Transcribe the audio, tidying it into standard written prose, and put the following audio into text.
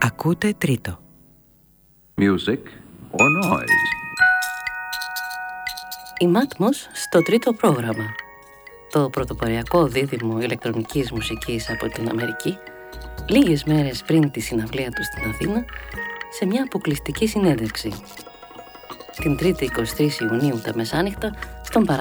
Ακούτε τρίτο. Music or noise. Η Μάτμος στο τρίτο πρόγραμμα. Το πρωτοποριακό δίδυμο ηλεκτρονικής μουσικής από την Αμερική, λίγες μέρες πριν τη συναυλία του στην Αθήνα, σε μια αποκλειστική συνέντευξη. Την 3η 23 Ιουνίου τα μεσάνυχτα, στον